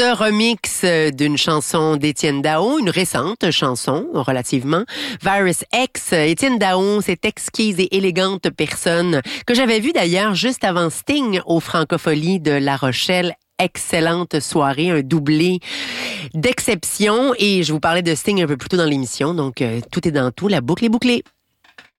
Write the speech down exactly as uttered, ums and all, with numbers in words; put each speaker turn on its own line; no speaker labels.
Ce remix d'une chanson d'Étienne Dao, une récente chanson, relativement, Virus X. Étienne Dao, cette exquise et élégante personne que j'avais vue d'ailleurs juste avant Sting au Francophonie de La Rochelle. Excellente soirée, un doublé d'exception. Et je vous parlais de Sting un peu plus tôt dans l'émission, donc euh, tout est dans tout, la boucle est bouclée.